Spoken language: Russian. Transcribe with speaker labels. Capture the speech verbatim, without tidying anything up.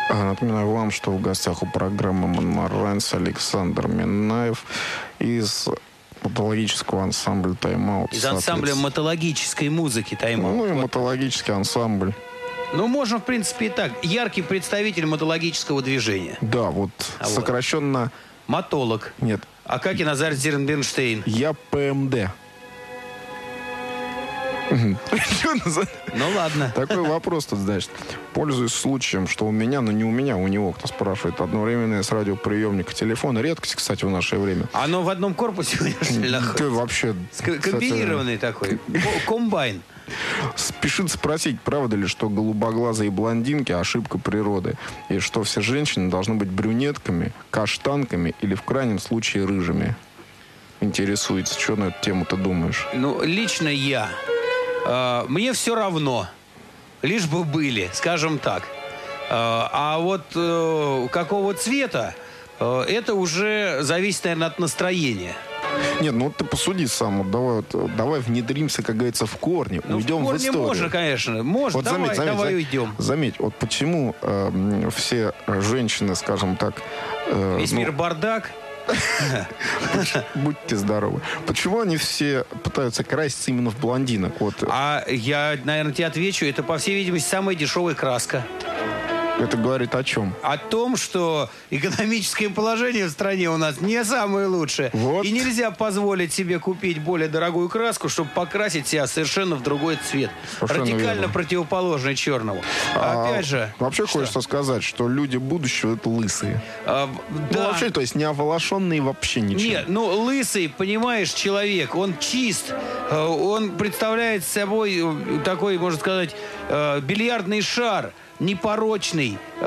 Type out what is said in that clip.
Speaker 1: Напоминаю вам, что в гостях у программы «Монмаранс» Александр Минаев из мотологического ансамбля «Тайм-аут».
Speaker 2: Из ансамбля мотологической музыки «Тайм-аут».
Speaker 1: Ну и
Speaker 2: вот.
Speaker 1: мотологический ансамбль.
Speaker 2: Ну, можно, в принципе, и так. Яркий представитель мотологического движения.
Speaker 1: Да, вот
Speaker 2: а
Speaker 1: сокращенно...
Speaker 2: Вот. Мотолог.
Speaker 1: Нет.
Speaker 2: Акакий Назар Зернбернштейн.
Speaker 1: Я ПМД.
Speaker 2: Ну ладно.
Speaker 1: Такой вопрос тут, значит. Пользуясь случаем, что у меня, но не у меня, у него, кто спрашивает, одновременно с радиоприемника телефона. Редкость, кстати, в наше время.
Speaker 2: Оно в одном корпусе находится?
Speaker 1: Ты вообще...
Speaker 2: Комбинированный такой. Комбайн.
Speaker 1: Спешит спросить, правда ли, что голубоглазые блондинки – ошибка природы, и что все женщины должны быть брюнетками, каштанками или, в крайнем случае, рыжими. Интересуется, что на эту тему ты думаешь?
Speaker 2: Ну, лично я. Э, мне все равно. Лишь бы были, скажем так. Э, а вот э, какого цвета, э, это уже зависит, наверное, от настроения.
Speaker 1: Нет, ну вот ты посуди сам. Вот давай, вот, давай внедримся, как говорится, в корни.
Speaker 2: Ну,
Speaker 1: уйдем в,
Speaker 2: корне
Speaker 1: в историю.
Speaker 2: можно, конечно. Можно.
Speaker 1: Вот
Speaker 2: давай,
Speaker 1: заметь, заметь,
Speaker 2: давай
Speaker 1: заметь,
Speaker 2: уйдем.
Speaker 1: Заметь, вот почему э, все женщины, скажем так... Э,
Speaker 2: Весь
Speaker 1: ну,
Speaker 2: мир бардак.
Speaker 1: Будьте здоровы. Почему они все пытаются краситься именно в блондинок? Вот.
Speaker 2: А я, наверное, тебе отвечу. Это, по всей видимости, самая дешевая краска.
Speaker 1: Это говорит о чем?
Speaker 2: О том, что экономическое положение в стране у нас не самое лучшее.
Speaker 1: Вот.
Speaker 2: И нельзя позволить себе купить более дорогую краску, чтобы покрасить себя совершенно в другой цвет.
Speaker 1: Совершенно
Speaker 2: радикально
Speaker 1: верно.
Speaker 2: Противоположный черному.
Speaker 1: А,
Speaker 2: Опять же...
Speaker 1: Вообще
Speaker 2: что?
Speaker 1: хочется сказать, что люди будущего — это лысые.
Speaker 2: А, да.
Speaker 1: Ну, вообще, то есть не оволошенные вообще ничего.
Speaker 2: Нет, ну, лысый, понимаешь, человек, он чист, э, он представляет собой э, такой, можно сказать, э, бильярдный шар, непорочный,